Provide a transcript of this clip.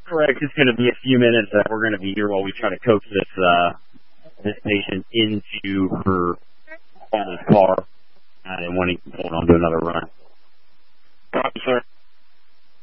correct. It's going to be a few minutes. We're going to be here while we try to coax this patient into her father's car and wanting to hold on to another run. Copy, sir.